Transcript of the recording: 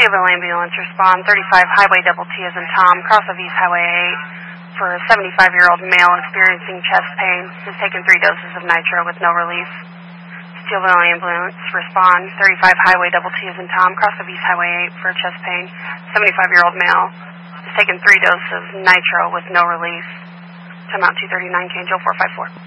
Steelville ambulance, respond 35 Highway Double T as in Tom, cross of East Highway 8 for a 75-year-old male experiencing chest pain. Has taken 3 doses of nitro with no relief. Steelville ambulance, respond 35 Highway Double T as in Tom, cross of East Highway 8 for chest pain. 75-year-old male has taken 3 doses of nitro with no relief. Time out 239, Angel 454.